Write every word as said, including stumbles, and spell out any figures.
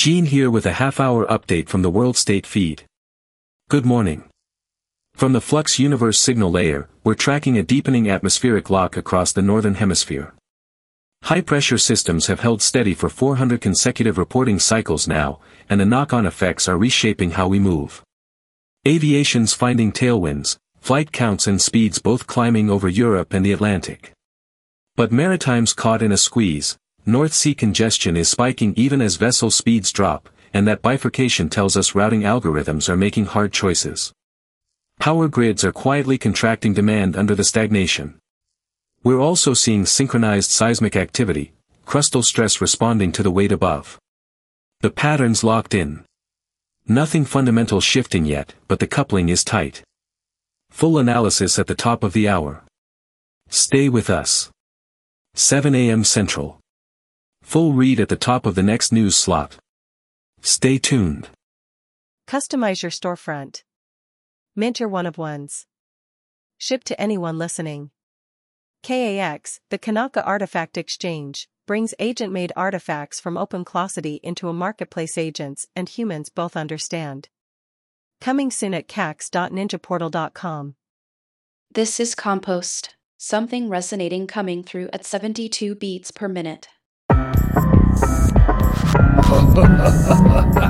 Gene here with a half-hour update from the World State feed. Good morning. From the Flux Universe signal layer, we're tracking a deepening atmospheric lock across the northern hemisphere. High-pressure systems have held steady for four hundred consecutive reporting cycles now, and the knock-on effects are reshaping how we move. Aviation's finding tailwinds, flight counts and speeds both climbing over Europe and the Atlantic. But maritime's caught in a squeeze. North Sea congestion is spiking even as vessel speeds drop, and that bifurcation tells us routing algorithms are making hard choices. Power grids are quietly contracting demand under the stagnation. We're also seeing synchronized seismic activity, crustal stress responding to the weight above. The pattern's locked in. Nothing fundamental shifting yet, but the coupling is tight. Full analysis at the top of the hour. Stay with us. seven a m Central. Full read at the top of the next news slot. Stay tuned. Customize your storefront. Mint your one-of-ones. Ship to anyone listening. K A X, the Kanaka Artifact Exchange, brings agent-made artifacts from OpenClosity into a marketplace agents and humans both understand. Coming soon at cax dot ninja portal dot com. This is Compost, something resonating coming through at seventy-two beats per minute.